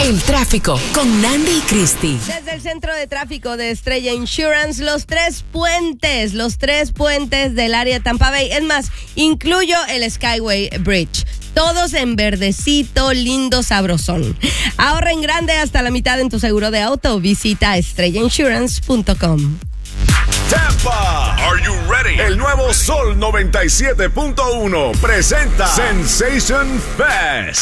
El tráfico con Nandi y Cristi. Desde el centro de tráfico de Estrella Insurance, los tres puentes del área de Tampa Bay. Es más, incluyo el Skyway Bridge. Todos en verdecito, lindo, sabrosón. Ahorra en grande hasta la mitad en tu seguro de auto. Visita estrellainsurance.com. Tampa, are you ready? El nuevo Sol 97.1 presenta Sensation Fest.